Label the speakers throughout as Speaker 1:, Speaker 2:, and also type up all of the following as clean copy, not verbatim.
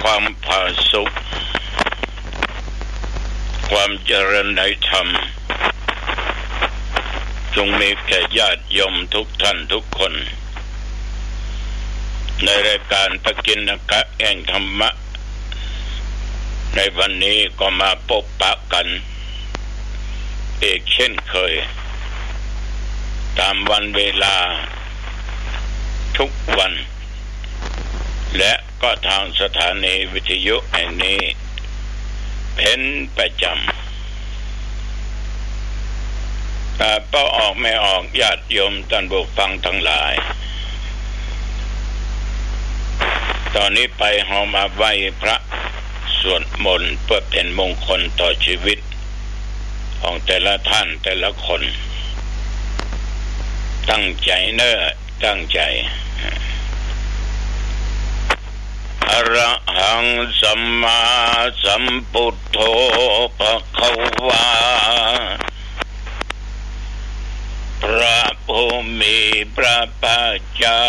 Speaker 1: ความผาสุกความเจริญในธรรมจงมีแก่ญาติโยมทุกท่านทุกคนในรายการปกิณกะแห่งธรรมะในวันนี้ก็มาพบปะกันอีกเช่นเคยตามวันเวลาทุกวันและก็ทางสถานีวิทยุแห่งนี้เป็นประจำป้าออกไม่ออกญาติโยมท่านผู้ฟังทั้งหลายตอนนี้ไปเฮามาไหว้พระสวดมนต์เพื่อเป็นมงคลต่อชีวิตของแต่ละท่านแต่ละคนตั้งใจเน้อตั้งใจอรหังสัมมาสัมพุทโธภควาพระผู้มีพระภาคเจ้า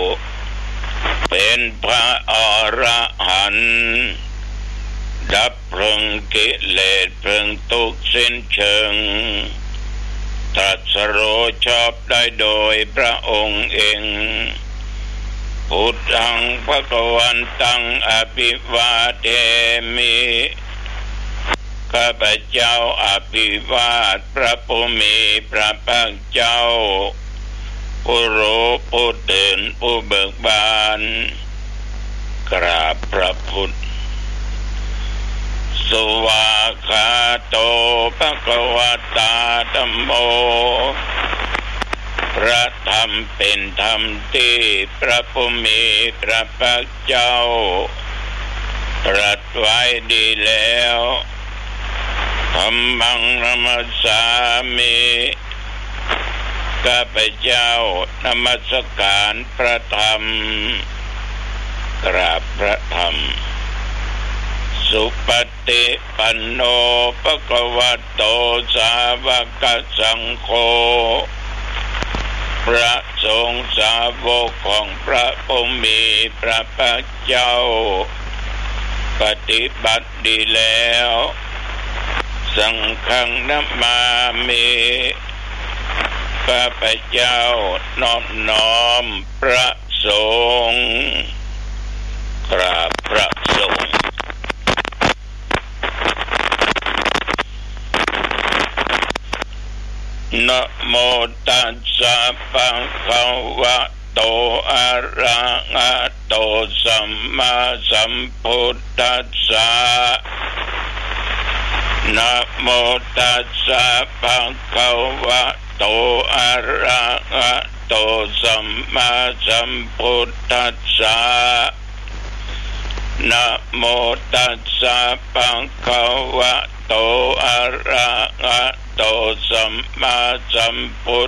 Speaker 1: เป็นพระอรหันต์ดับเพลิงกิเลสเพลิงทุกข์สิ้นเชิงตรัสรู้ชอบได้โดยพระองค์เองพุทธังภวันตังอภิวาเทมิข้าพเจ้าอภิวาทพระผู้มีพระภาคเจ้าผู้รู้ผู้ตื่นผู้เบิกบานกราบพระพุทธสวากขาโตภควตาธัมโมพระธรรมเป็นธรรมที่พระผู้มีพระภาคเจ้าตรัสไว้ดีแล้วธัมมังนัมสสามิข้าพเจ้านมัสการพระธรรมกราบพระธรรมสุปฏิปันโนภควโตสาวกสังโฆพระสงฆ์สาวกของพระผู้มีพระภาคเจ้าปฏิบัติดีแล้วสังฆังนัมมามิข้าพเจ้านอบน้อมพระสงฆ์กราบพระสงฆ์นะโมตัสสะภะคะวะโตอะระหะโตสัมมาสัมพุทธัสสะนะโมตัสสะภะคะวะโตอะระหะโตสัมมาสัมพุทธัสสะนะโมตัสสะภะคะวะโตอะระหะโตสัมมาสัมพุท